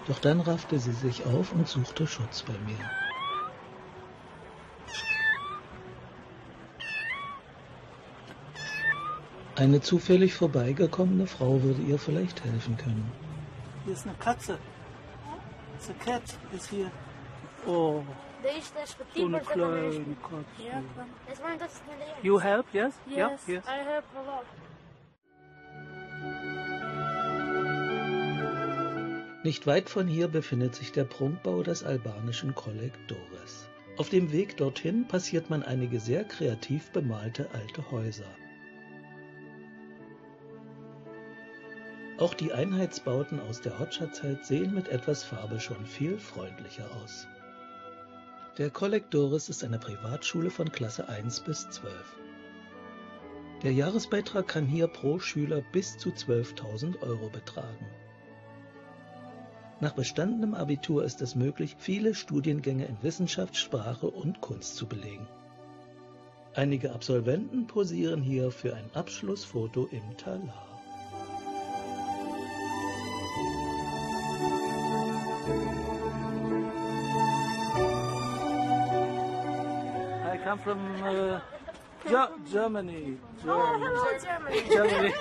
Doch dann raffte sie sich auf und suchte Schutz bei mir. Eine zufällig vorbeigekommene Frau würde ihr vielleicht helfen können. Hier ist eine Katze. It's a cat is here. Oh, so eine kleine Katze. You help, yes? Yes, Yeah, yes. I help a lot. Nicht weit von hier befindet sich der Prunkbau des albanischen Kolleg Dores. Auf dem Weg dorthin passiert man einige sehr kreativ bemalte alte Häuser. Auch die Einheitsbauten aus der Hoxha-Zeit sehen mit etwas Farbe schon viel freundlicher aus. Der Kolleg Dores ist eine Privatschule von Klasse 1 bis 12. Der Jahresbeitrag kann hier pro Schüler bis zu 12.000 € betragen. Nach bestandenem Abitur ist es möglich, viele Studiengänge in Wissenschaft, Sprache und Kunst zu belegen. Einige Absolventen posieren hier für ein Abschlussfoto im Talar. I come from Germany. Oh, hello, Germany. Germany.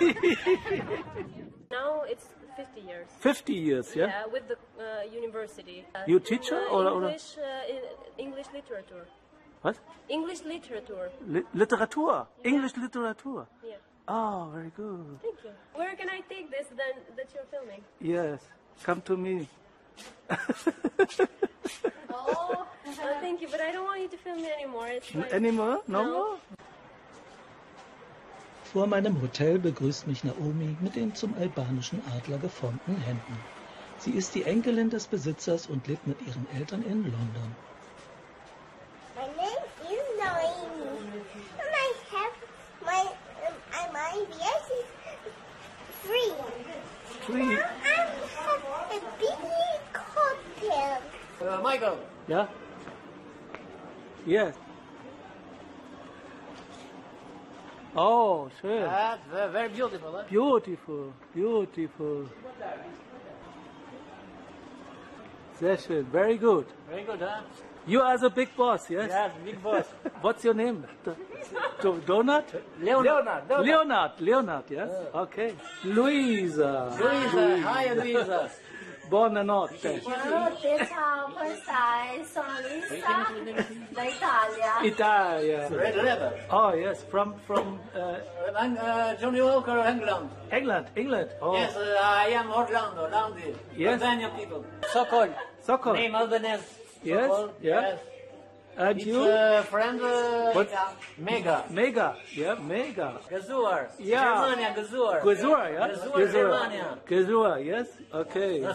Now it's 50 years. 50 years, yeah? Yeah, with the university. You teacher or English literature. What? English literature. Literatur. Yeah. English literature. Yeah. Oh, very good. Thank you. Where can I take this then that you're filming? Yes. Come to me. Oh, thank you, but I don't want you to film me anymore. It's fine. Anymore? No No. more? Vor meinem Hotel begrüßt mich Naomi mit den zum albanischen Adler geformten Händen. Sie ist die Enkelin des Besitzers und lebt mit ihren Eltern in London. My name is Naomi, and I have my IBS is 3. Three. Now I have a big cocktail. Michael. Yeah? Yes. Oh, sure. That's very beautiful. Huh? Beautiful, beautiful. Sehr schön. Very good. Very good, huh? You are the big boss, yes? Yes, big boss. What's your name? Donut? Leonard. Leonard, yes? Okay. Luisa. Luisa. Hi, Luisa. Buonanotte. Buonanotte, ciao, come stai? Sono Lisa, da Italia. Italia. Red leather. Oh, yes, from Johnny Walker, England. England. Oh, Yes, I am Orlando, Landi. Yes. Albanian people. Sokol. Sokol. Name Albanese. Yes, Sokol. yeah. Yes. And It's you? friend What? Mega. Mega. Yeah, Mega. Gazuar. Yeah. Germania, Gazuar. Gazura, yeah? Gazuar, Germania. Gazura, yes? Okay.